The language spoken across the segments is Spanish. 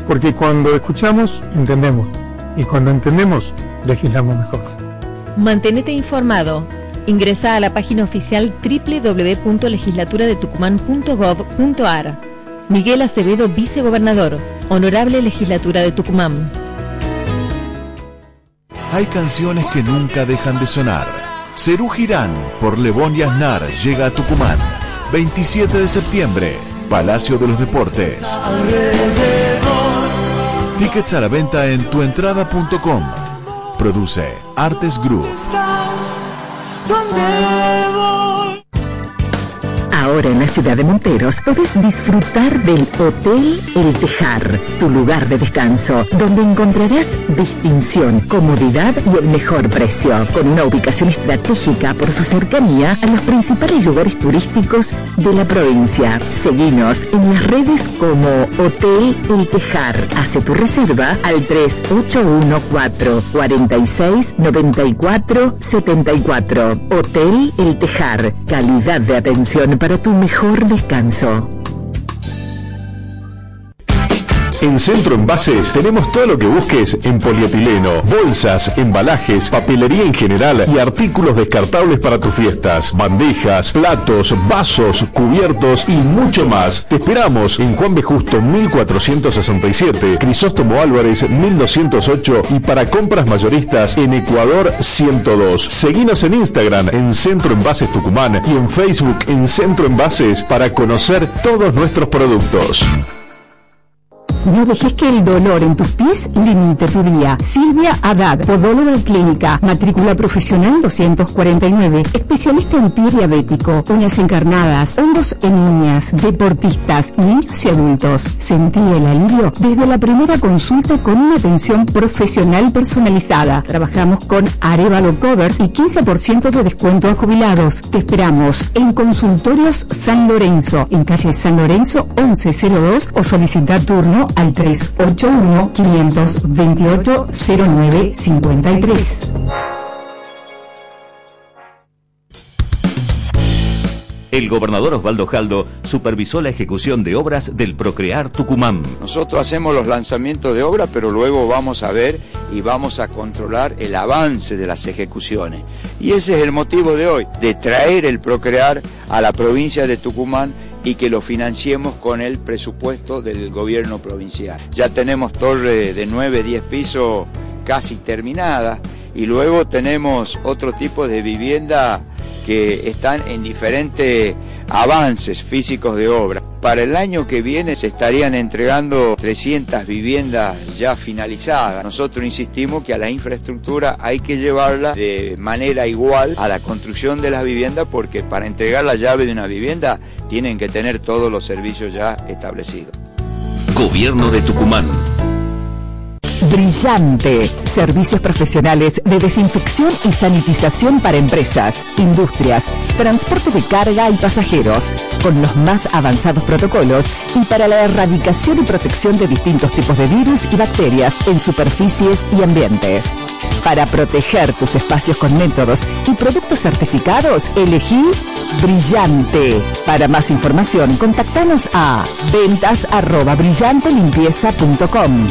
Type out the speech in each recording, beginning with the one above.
Porque cuando escuchamos, entendemos. Y cuando entendemos, legislamos mejor. Mantenete informado. Ingresa a la página oficial www.legislaturadetucumán.gov.ar. Miguel Acevedo, vicegobernador. Honorable Legislatura de Tucumán. Hay canciones que nunca dejan de sonar. Serú Girán por Lebón y Aznar llega a Tucumán. 27 de septiembre, Palacio de los Deportes. Tickets a la venta en tuentrada.com. Produce Artes Group. Ahora en la ciudad de Monteros podés disfrutar del Hotel El Tejar, tu lugar de descanso, donde encontrarás distinción, comodidad y el mejor precio, con una ubicación estratégica por su cercanía a los principales lugares turísticos de la provincia. Seguinos en las redes como Hotel El Tejar. Hace tu reserva al 3814-469474. Hotel El Tejar, calidad de atención para tu mejor descanso. En Centro Envases tenemos todo lo que busques en polietileno, bolsas, embalajes, papelería en general y artículos descartables para tus fiestas, bandejas, platos, vasos, cubiertos y mucho más. Te esperamos en Juan B. Justo 1467, Crisóstomo Álvarez 1208 y para compras mayoristas en Ecuador 102. Seguinos en Instagram en Centro Envases Tucumán y en Facebook en Centro Envases para conocer todos nuestros productos. No dejes que el dolor en tus pies limite tu día. Silvia Haddad, podóloga clínica, matrícula profesional 249, especialista en pie diabético, uñas encarnadas, hongos en uñas, deportistas, niños y adultos. Sentí el alivio desde la primera consulta con una atención profesional personalizada. Trabajamos con Arévalo Covers y 15% de descuento a jubilados. Te esperamos en Consultorios San Lorenzo, en calle San Lorenzo 1102 o solicita turno al 381-528-0953. El gobernador Osvaldo Jaldo supervisó la ejecución de obras del Procrear Tucumán. Nosotros hacemos los lanzamientos de obras, pero luego vamos a ver y vamos a controlar el avance de las ejecuciones. Y ese es el motivo de hoy, de traer el Procrear a la provincia de Tucumán y que lo financiemos con el presupuesto del gobierno provincial. Ya tenemos torre de 9-10 pisos casi terminada y luego tenemos otro tipo de vivienda que están en diferentes avances físicos de obra. Para el año que viene se estarían entregando 300 viviendas ya finalizadas. Nosotros insistimos que a la infraestructura hay que llevarla de manera igual a la construcción de las viviendas, porque para entregar la llave de una vivienda tienen que tener todos los servicios ya establecidos. Gobierno de Tucumán. Brillante. Servicios profesionales de desinfección y sanitización para empresas, industrias, transporte de carga y pasajeros, con los más avanzados protocolos y para la erradicación y protección de distintos tipos de virus y bacterias en superficies y ambientes. Para proteger tus espacios con métodos y productos certificados, elegí Brillante. Para más información, contactanos a ventas@brillantelimpieza.com,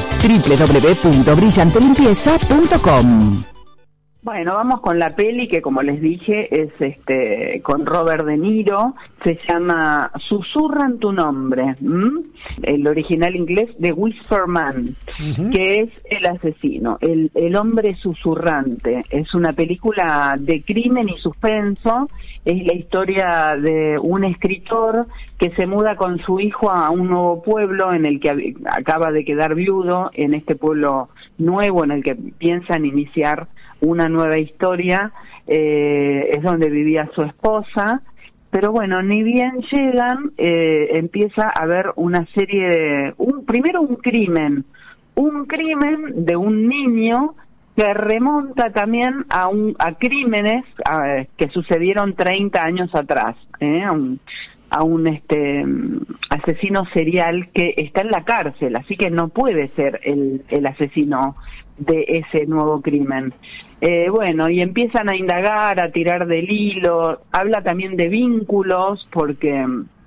www.brillantelimpieza.com. Bueno, vamos con la peli que, como les dije, es con Robert De Niro. Se llama Susurran tu nombre. El original inglés de Whisper Man, que es el asesino, el hombre susurrante. Es una película de crimen y suspenso. Es la historia de un escritor que se muda con su hijo a un nuevo pueblo en el que acaba de quedar viudo, en este pueblo nuevo en el que piensan iniciar una nueva historia. Es donde vivía su esposa, pero bueno, ni bien llegan, empieza a haber una serie de... primero un crimen de un niño que remonta también a crímenes que sucedieron 30 años atrás, a un asesino serial que está en la cárcel, así que no puede ser el asesino de ese nuevo crimen. Bueno, y empiezan a indagar, a tirar del hilo. Habla también de vínculos, porque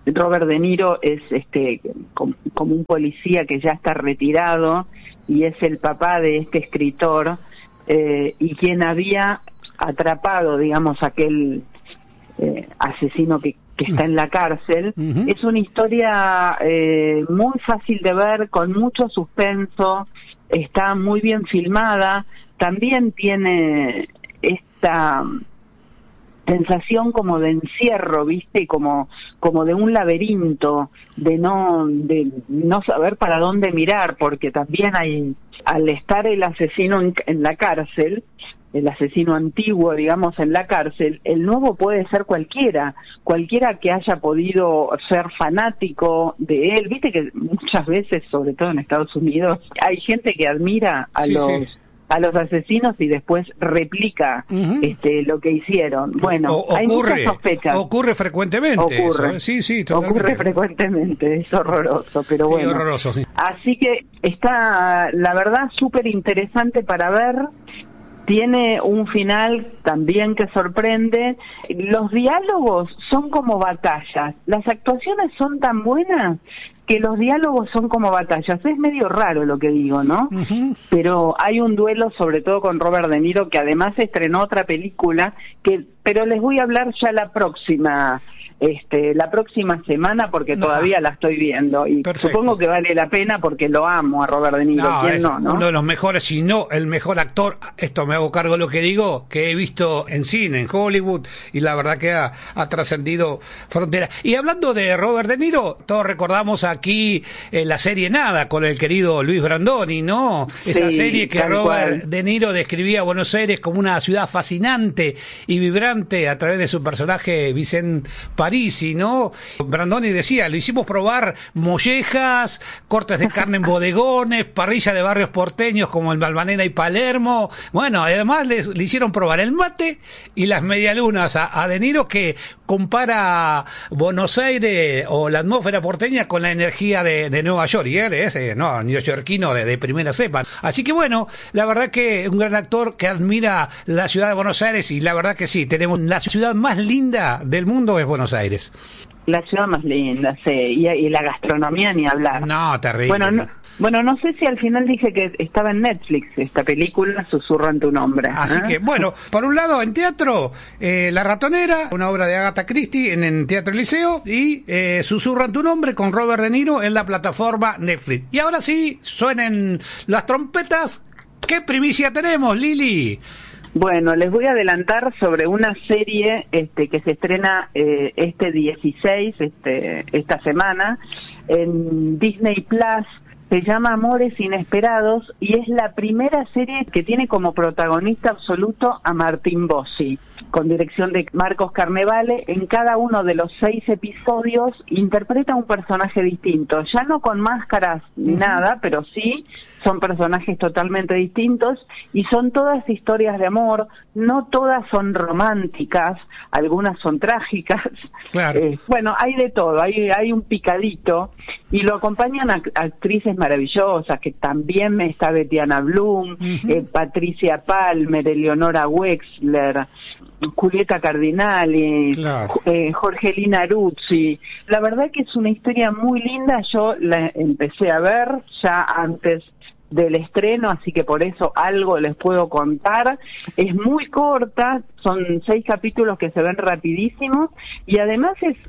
Robert De Niro es como un policía que ya está retirado y es el papá de este escritor, y quien había atrapado, digamos, aquel asesino que está en la cárcel. Es una historia muy fácil de ver, con mucho suspenso, está muy bien filmada, también tiene esta sensación como de encierro, ¿viste? Como de un laberinto, de no saber para dónde mirar, porque también al estar el asesino en la cárcel, el asesino antiguo, digamos, en la cárcel, el nuevo puede ser cualquiera que haya podido ser fanático de él. Viste que muchas veces, sobre todo en Estados Unidos, hay gente que admira a los asesinos y después replica lo que hicieron. Bueno, hay muchas sospechas. Ocurre frecuentemente. Ocurre. Eso. Sí, totalmente. Ocurre frecuentemente, es horroroso, pero bueno. Horroroso, sí. Así que está, la verdad, súper interesante para ver. Tiene un final también que sorprende. Los diálogos son como batallas. Las actuaciones son tan buenas que los diálogos son como batallas. Es medio raro lo que digo, ¿no? Pero hay un duelo, sobre todo con Robert De Niro, que además estrenó otra película, pero les voy a hablar ya la próxima semana, porque todavía la estoy viendo y supongo que vale la pena porque lo amo a Robert De Niro. ¿Quién no? Uno de los mejores, si no el mejor actor, esto me hago cargo de lo que digo, que he visto en cine, en Hollywood, y la verdad que ha trascendido fronteras. Y hablando de Robert De Niro, todos recordamos aquí la serie Nada con el querido Luis Brandoni, ¿no? Esa serie que Robert De Niro describía a Buenos Aires como una ciudad fascinante y vibrante a través de su personaje Vicente Parisi, ¿no? Brandoni decía, le hicimos probar mollejas, cortes de carne en bodegones, parrilla de barrios porteños como el Balvanera y Palermo. Bueno, además le hicieron probar el mate y las medialunas a De Niro, que compara Buenos Aires o la atmósfera porteña con la energía de Nueva York, y él es neoyorquino de primera cepa. Así que bueno, la verdad que un gran actor que admira la ciudad de Buenos Aires, y la verdad que sí, tenemos la ciudad más linda del mundo, es Buenos Aires. La ciudad más linda, sí, y la gastronomía ni hablar. No, terrible. Bueno, no sé si al final dije que estaba en Netflix esta película, Susurra en tu nombre. Así que, bueno, por un lado en teatro, La Ratonera, una obra de Agatha Christie en Teatro Liceo, y Susurra en tu nombre con Robert De Niro en la plataforma Netflix. Y ahora sí, suenen las trompetas. ¿Qué primicia tenemos, Lili? Bueno, les voy a adelantar sobre una serie que se estrena este 16, esta semana, en Disney Plus. Se llama Amores Inesperados y es la primera serie que tiene como protagonista absoluto a Martín Bossi, con dirección de Marcos Carnevale. En cada uno de los 6 episodios interpreta un personaje distinto, ya no con máscaras ni nada, pero sí son personajes totalmente distintos y son todas historias de amor. No todas son románticas, algunas son trágicas. Claro. Bueno, hay de todo, hay un picadito, y lo acompañan actrices maravillosas, que también está Betiana Blum, Patricia Palmer, Eleonora Wexler, Julieta Cardinali, Jorgelina Aruzzi. La verdad que es una historia muy linda. Yo la empecé a ver ya antes del estreno, así que por eso algo les puedo contar. Es muy corta, son 6 capítulos que se ven rapidísimos, y además es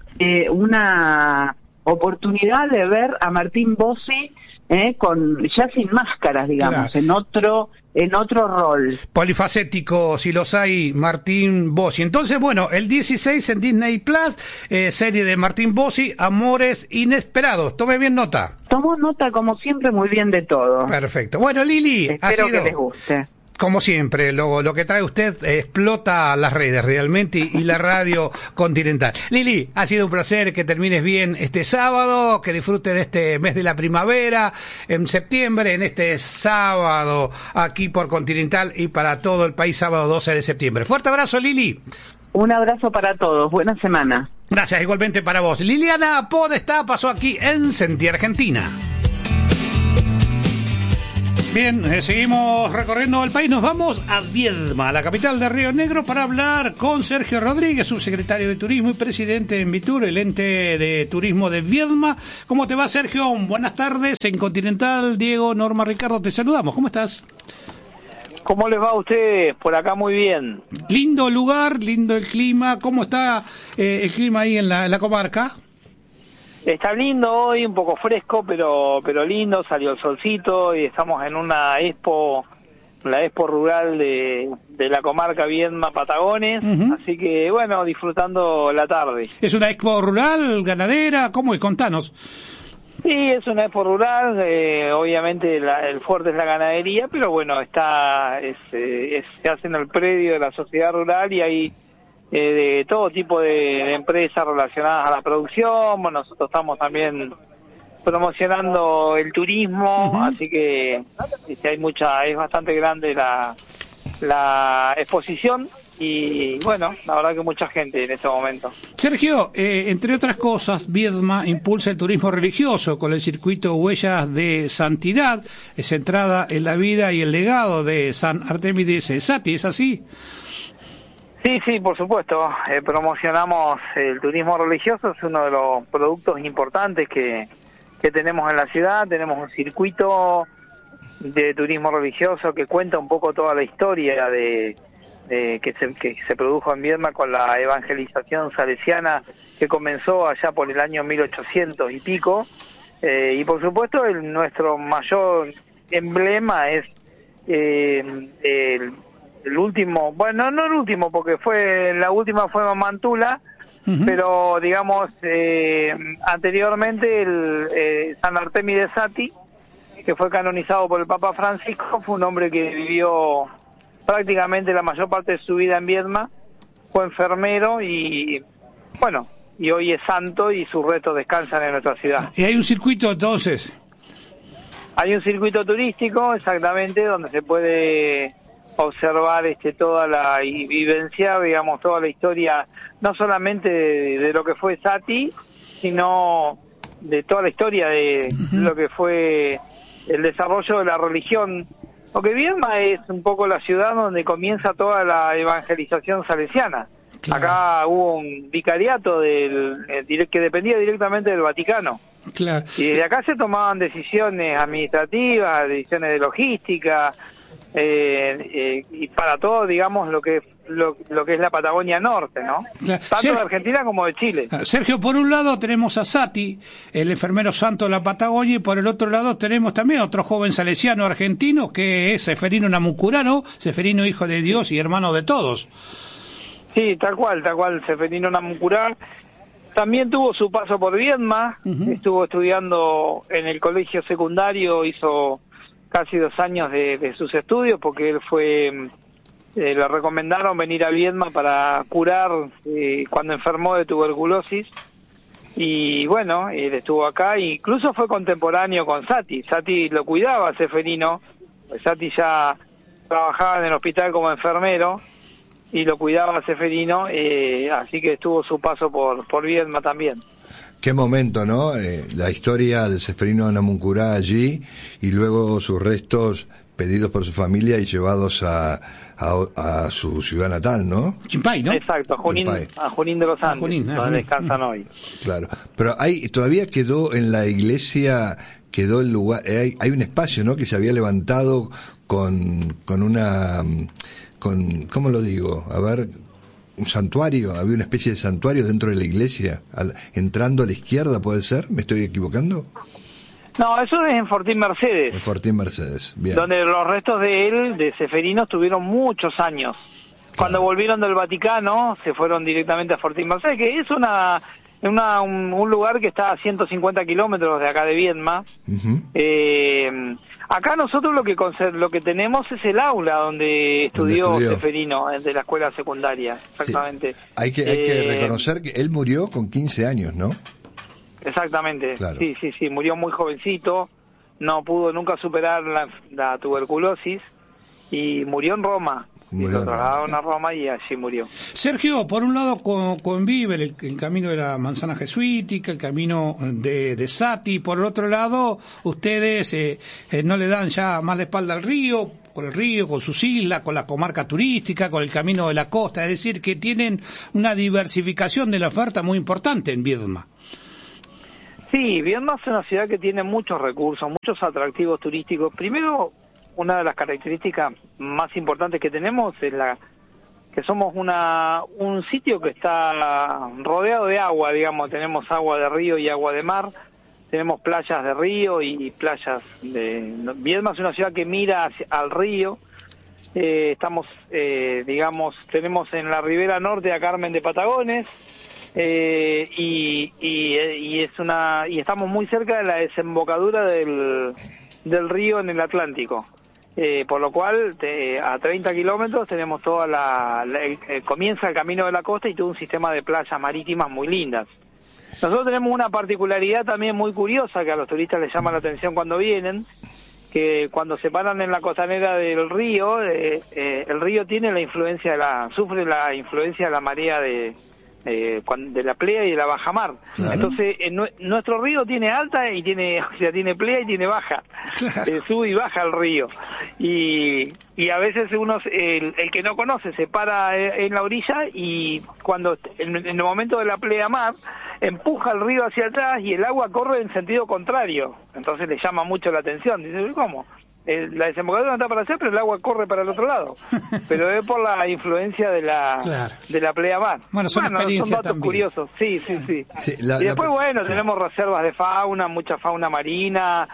una oportunidad de ver a Martín Bossi ya sin máscaras, digamos, en otro rol. Polifacético, si los hay, Martín Bossi. Entonces, bueno, el 16 en Disney Plus, serie de Martín Bossi, Amores Inesperados. Tome bien nota. Tomo nota, como siempre, muy bien de todo. Perfecto. Bueno, Lili, espero que les guste. Como siempre, lo que trae usted explota las redes realmente y la radio continental. Lili, ha sido un placer, que termines bien este sábado, que disfrute de este mes de la primavera, en septiembre, en este sábado, aquí por Continental y para todo el país, sábado 12 de septiembre. Fuerte abrazo, Lili. Un abrazo para todos, buena semana. Gracias, igualmente para vos. Liliana Podestá pasó aquí en Sentí Argentina. Bien, seguimos recorriendo el país. Nos vamos a Viedma, la capital de Río Negro, para hablar con Sergio Rodríguez, subsecretario de Turismo y presidente en Vitur, el ente de turismo de Viedma. ¿Cómo te va, Sergio? Buenas tardes. En Continental, Diego, Norma, Ricardo, te saludamos. ¿Cómo estás? ¿Cómo les va a ustedes? Por acá muy bien. Lindo lugar, lindo el clima. ¿Cómo está el clima ahí en la comarca? Está lindo hoy, un poco fresco, pero lindo, salió el solcito y estamos en una expo, la expo rural de la comarca Viedma Patagones, así que bueno, disfrutando la tarde. ¿Es una expo rural, ganadera? ¿Cómo es? Contanos. Sí, es una expo rural, obviamente el fuerte es la ganadería, pero bueno, se hace en el predio de la sociedad rural y hay de todo tipo de empresas relacionadas a la producción. Bueno, nosotros estamos también promocionando el turismo, así que es bastante grande la exposición y bueno, la verdad que mucha gente en este momento. Sergio, entre otras cosas, Viedma impulsa el turismo religioso con el circuito Huellas de Santidad, centrada en la vida y el legado de San Artemides Sati, ¿es así? Sí, por supuesto. Promocionamos el turismo religioso, es uno de los productos importantes que tenemos en la ciudad. Tenemos un circuito de turismo religioso que cuenta un poco toda la historia que se produjo en Viedma con la evangelización salesiana que comenzó allá por el año 1800 y pico. Y por supuesto nuestro mayor emblema es el último, bueno, no el último, porque la última fue Mamantula, pero digamos, anteriormente el San Artemides Sati, que fue canonizado por el Papa Francisco, fue un hombre que vivió prácticamente la mayor parte de su vida en Viedma, fue enfermero y bueno, y hoy es santo y sus restos descansan en nuestra ciudad. ¿Y hay un circuito entonces? Hay un circuito turístico, exactamente, donde se puede observar toda y vivenciar, digamos, toda la historia, no solamente de lo que fue Sati, sino de toda la historia de lo que fue el desarrollo de la religión. Porque Viedma es un poco la ciudad donde comienza toda la evangelización salesiana. Claro. Acá hubo un vicariato que dependía directamente del Vaticano. Claro. Y desde acá se tomaban decisiones administrativas, decisiones de logística, y para todo, digamos, lo que es la Patagonia Norte, ¿no? Claro. Tanto de Argentina como de Chile. Sergio, por un lado tenemos a Sati, el enfermero santo de la Patagonia, y por el otro lado tenemos también otro joven salesiano argentino que es Seferino Namuncurá, Seferino, hijo de Dios y hermano de todos. Sí, tal cual, Seferino Namuncurá también tuvo su paso por Viedma, estuvo estudiando en el colegio secundario, hizo casi 2 años de sus estudios, porque él le recomendaron venir a Viedma para curar cuando enfermó de tuberculosis, y bueno, él estuvo acá, e incluso fue contemporáneo con Sati. Sati lo cuidaba a Seferino, pues Sati ya trabajaba en el hospital como enfermero, y lo cuidaba a Seferino, así que estuvo su paso por Viedma también. Qué momento, ¿no? La historia de Seferino Namuncurá allí y luego sus restos pedidos por su familia y llevados a su ciudad natal, ¿no? Chimpay, ¿no? Exacto, a Junín de los Andes, donde descansan hoy. Claro, pero todavía quedó en la iglesia, quedó el lugar, hay un espacio, ¿no? Que se había levantado con ¿cómo lo digo? A ver, un santuario, había una especie de santuario dentro de la iglesia, entrando a la izquierda, ¿puede ser? ¿Me estoy equivocando? No, eso es en Fortín Mercedes. En Fortín Mercedes, bien. Donde los restos de Seferino estuvieron muchos años. Claro. Cuando volvieron del Vaticano, se fueron directamente a Fortín Mercedes, que es un lugar que está a 150 kilómetros de acá de Viedma. Acá nosotros lo que tenemos es el aula donde estudió Seferino, de la escuela secundaria, exactamente. Sí. Hay que reconocer que él murió con 15 años, ¿no? Exactamente, claro. Sí, murió muy jovencito, no pudo nunca superar la tuberculosis y murió en Roma. Y lo trasladaron a Roma y allí murió. Sergio, por un lado convive el camino de la manzana jesuítica, el camino de Sati, por el otro lado ustedes no le dan ya más la espalda al río, con sus islas, con la comarca turística, con el camino de la costa, es decir, que tienen una diversificación de la oferta muy importante en Viedma. Sí, Viedma es una ciudad que tiene muchos recursos, muchos atractivos turísticos. Primero, una de las características más importantes que tenemos es que somos un sitio que está rodeado de agua, digamos, tenemos agua de río y agua de mar, tenemos playas de río y playas de... Viedma es una ciudad que mira al río, estamos, digamos, tenemos en la ribera norte a Carmen de Patagones, y estamos muy cerca de la desembocadura del río en el Atlántico. Por lo cual, a 30 kilómetros tenemos comienza el camino de la costa y todo un sistema de playas marítimas muy lindas. Nosotros tenemos una particularidad también muy curiosa que a los turistas les llama la atención cuando vienen, que cuando se paran en la costanera del río, el río tiene sufre la influencia de la marea de la playa y de la bajamar. Claro. Entonces nuestro río tiene alta y tiene playa y tiene baja. Claro. Sube y baja el río y a veces el que no conoce se para en la orilla y cuando en el momento de la playa mar empuja el río hacia atrás y el agua corre en sentido contrario, entonces le llama mucho la atención. Dice, ¿cómo? La desembocadura no está para allá, pero el agua corre para el otro lado. Pero es por la influencia de la pleamar. Bueno, son datos también curiosos. Sí. Y después, tenemos reservas de fauna, mucha fauna marina.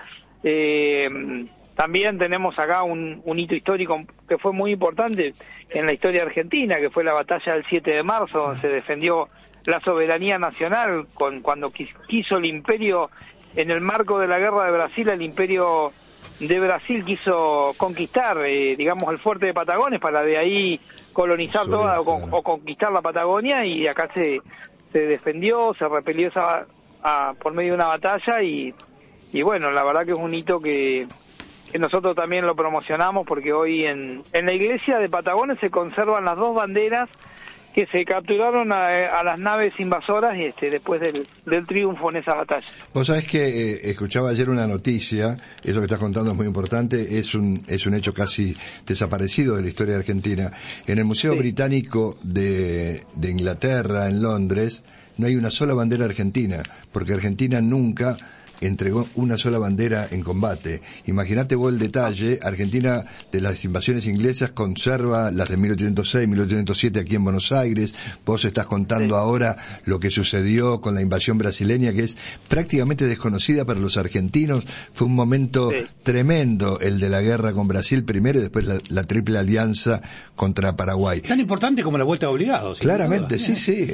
También tenemos acá un hito histórico que fue muy importante en la historia argentina, que fue la batalla del 7 de marzo, donde se defendió la soberanía nacional cuando quiso el imperio, en el marco de la guerra de Brasil, el imperio de Brasil quiso conquistar, digamos, el fuerte de Patagones para de ahí colonizar toda o conquistar la Patagonia, y acá se defendió, se repelió por medio de una batalla y bueno, la verdad que es un hito que nosotros también lo promocionamos, porque hoy en la iglesia de Patagones se conservan las dos banderas que se capturaron a las naves invasoras después del triunfo en esa batalla. Vos sabés que escuchaba ayer una noticia, eso que estás contando es muy importante, es un hecho casi desaparecido de la historia de Argentina. En el Museo Británico de Inglaterra, en Londres, no hay una sola bandera argentina, porque Argentina nunca entregó una sola bandera en combate. Imagínate vos el detalle. Argentina, de las invasiones inglesas, conserva las de 1806, 1807 aquí en Buenos Aires. Vos estás contando ahora lo que sucedió con la invasión brasileña, que es prácticamente desconocida para los argentinos. Fue un momento tremendo el de la guerra con Brasil primero y después la triple alianza contra Paraguay. Tan importante como la vuelta de obligados. Claramente, sí.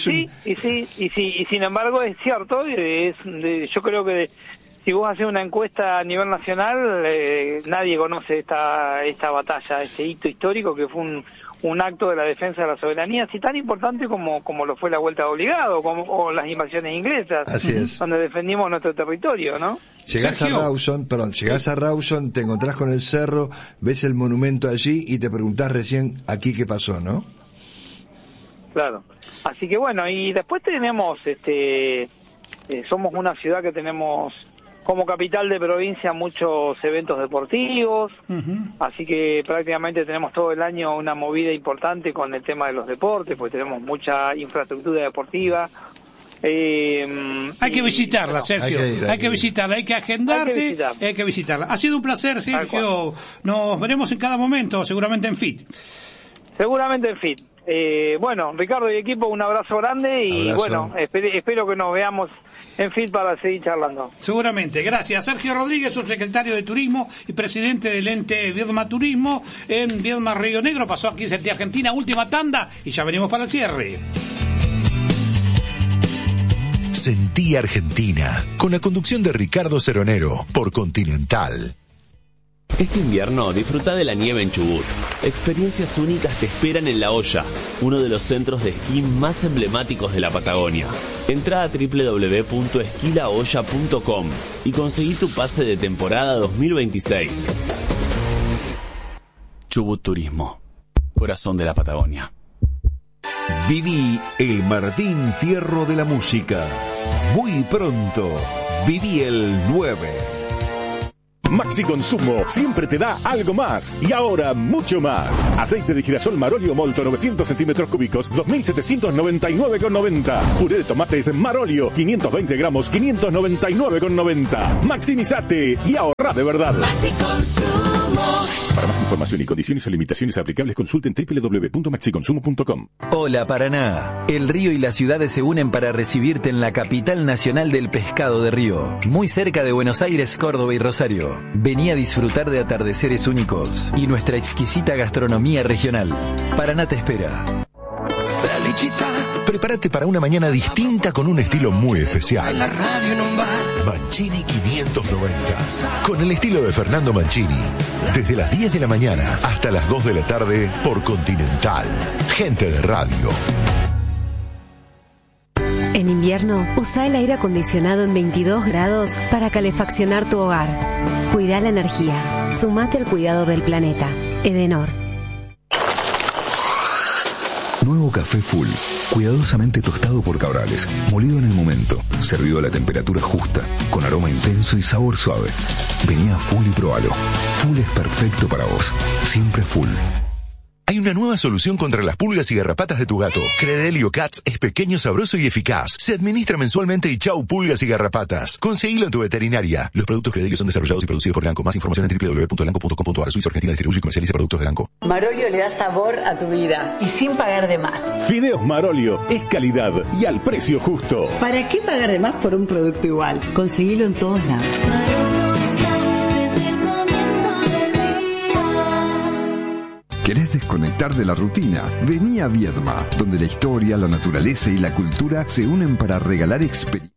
Y sin embargo es cierto, yo creo que si vos haces una encuesta a nivel nacional, nadie conoce esta batalla, este hito histórico que fue un acto de la defensa de la soberanía, así tan importante como lo fue la vuelta de obligado, o las invasiones inglesas. Así es. Donde defendimos nuestro territorio, ¿no? Llegás a Rawson, te encontrás con el cerro, ves el monumento allí y te preguntás recién aquí qué pasó, ¿no? Claro. Así que bueno, y después tenemos somos una ciudad que tenemos como capital de provincia muchos eventos deportivos, así que prácticamente tenemos todo el año una movida importante con el tema de los deportes, porque tenemos mucha infraestructura deportiva. Hay que visitarla, Sergio, hay que visitarla, hay que agendarte, hay que visitarla. Ha sido un placer, Sergio, nos veremos en cada momento, seguramente en FIT. Seguramente en FIT. Bueno, Ricardo y equipo, un abrazo grande y bueno, espero que nos veamos en FIT para seguir charlando. Seguramente, gracias. Sergio Rodríguez, subsecretario de Turismo y presidente del ente Viedma Turismo en Viedma Río Negro, pasó aquí en Argentina, última tanda y ya venimos para el cierre. Sentí Argentina, con la conducción de Ricardo Ceronero por Continental. Este invierno disfruta de la nieve en Chubut. Experiencias únicas te esperan en La Olla, uno de los centros de esquí más emblemáticos de la Patagonia. Entra a www.esquilaolla.com y conseguí tu pase de temporada 2026. Chubut Turismo. corazón de la Patagonia. Viví el Martín Fierro de la música. Muy pronto, viví el 9. Maxi Consumo siempre te da algo más y ahora mucho más. Aceite de girasol Marolio Molto 900 centímetros cúbicos 2.799,90. Puré de tomates Marolio 520 gramos 599,90. Maximizate y ahorra de verdad. Maxi Consumo. Para más información y condiciones o limitaciones aplicables consulten www.maxiconsumo.com. Hola Paraná, el río y las ciudades se unen para recibirte en la capital nacional del pescado de río, muy cerca de Buenos Aires, Córdoba y Rosario. Vení a disfrutar de atardeceres únicos y nuestra exquisita gastronomía regional. Paraná te espera. Prepárate para una mañana distinta con un estilo muy especial. Mancini 590. Con el estilo de Fernando Mancini. Desde las 10 de la mañana hasta las 2 de la tarde por Continental. Gente de radio. En invierno, usa el aire acondicionado en 22 grados para calefaccionar tu hogar. Cuida la energía. Sumate al cuidado del planeta. Edenor. Nuevo café Full, cuidadosamente tostado por Cabrales, molido en el momento, servido a la temperatura justa, con aroma intenso y sabor suave. Vení a Full y probalo. Full es perfecto para vos. Siempre Full. Hay una nueva solución contra las pulgas y garrapatas de tu gato. Credelio Cats es pequeño, sabroso y eficaz. Se administra mensualmente y chau pulgas y garrapatas. Conseguilo en tu veterinaria. Los productos Credelio son desarrollados y producidos por Elanco. Más información en www.elanco.com.ar. Suiza Argentina distribuye y comercializa productos de Elanco. Marolio le da sabor a tu vida y sin pagar de más. Fideos Marolio es calidad y al precio justo. ¿Para qué pagar de más por un producto igual? Conseguilo en todos lados. ¿Querés desconectar de la rutina? Vení a Viedma, donde la historia, la naturaleza y la cultura se unen para regalar experiencias.